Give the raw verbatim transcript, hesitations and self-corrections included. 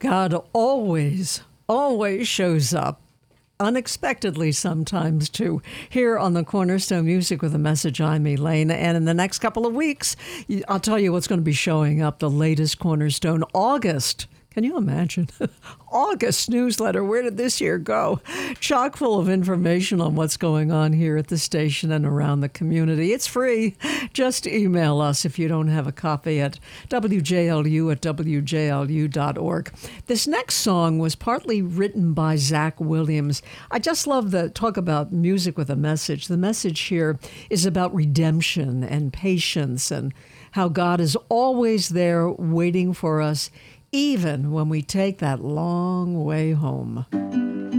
God always, always shows up. Unexpectedly sometimes too, here on the Cornerstone Music with a Message. I'm Elaine, and in the next couple of weeks, I'll tell you what's going to be showing up, the latest Cornerstone August. Can you imagine? August newsletter. Where did this year go? Chock full of information on what's going on here at the station and around the community. It's free. Just email us if you don't have a copy at W J L U at W J L U dot org. This next song was partly written by Zach Williams. I just love the talk about music with a message. The message here is about redemption and patience and how God is always there waiting for us, even when we take that long way home.